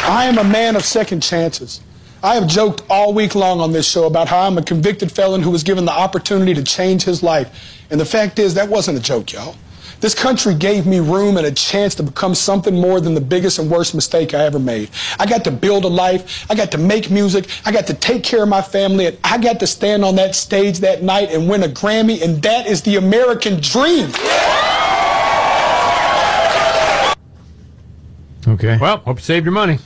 I am a man of second chances. I have joked all week long on this show about how I'm a convicted felon who was given the opportunity to change his life. And the fact is, that wasn't a joke, y'all. This country gave me room and a chance to become something more than the biggest and worst mistake I ever made. I got to build a life, I got to make music, I got to take care of my family, and I got to stand on that stage that night and win a Grammy, and that is the American dream. Okay. Well, hope you saved your money.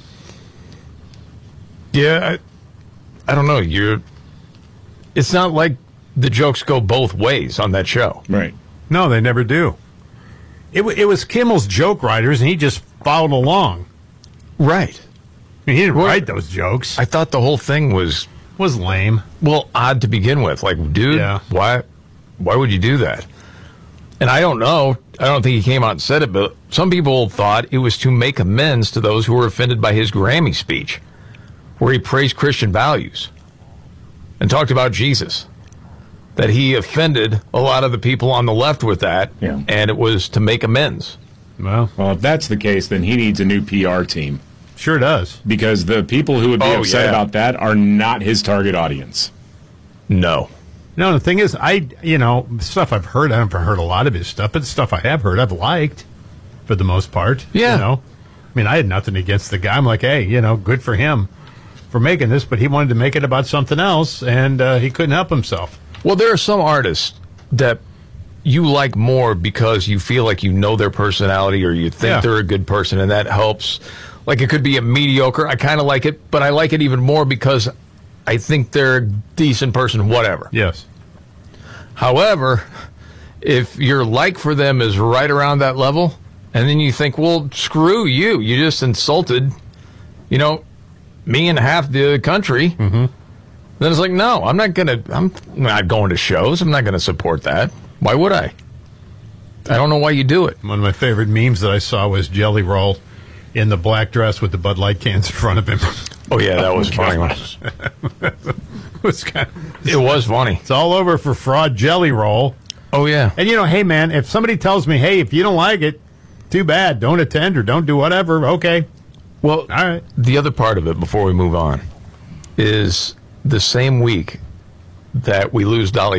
Yeah, I don't know. It's not like the jokes go both ways on that show. Right. No, they never do. It was Kimmel's joke writers, and he just followed along. Right. I mean, he didn't write those jokes. I thought the whole thing was lame. Well, odd to begin with. Like, dude, why would you do that? And I don't know. I don't think he came out and said it, but some people thought it was to make amends to those who were offended by his Grammy speech, where he praised Christian values and talked about Jesus. That he offended a lot of the people on the left with that, and it was to make amends. Well, if that's the case, then he needs a new PR team. Sure does. Because the people who would be upset about that are not his target audience. No. No, the thing is, stuff I've heard, I haven't heard a lot of his stuff, but the stuff I have heard, I've liked, for the most part. Yeah. I mean, I had nothing against the guy. I'm like, hey, good for him for making this, but he wanted to make it about something else, and he couldn't help himself. Well, there are some artists that you like more because you feel like you know their personality or you think they're a good person, and that helps. Like, it could be a mediocre. I kind of like it, but I like it even more because I think they're a decent person, whatever. Yes. However, if your like for them is right around that level, and then you think, well, screw you. You just insulted, me and half the country. Mm-hmm. Then it's like, no, I'm not going to shows. I'm not going to support that. Why would I? I don't know why you do it. One of my favorite memes that I saw was Jelly Roll in the black dress with the Bud Light cans in front of him. Oh, yeah, that was funny. It was funny. It's all over for fraud Jelly Roll. Oh, yeah. And, hey, man, if somebody tells me, hey, if you don't like it, too bad. Don't attend or don't do whatever. Okay. Well, all right. The other part of it, before we move on, is the same week that we lose Dolly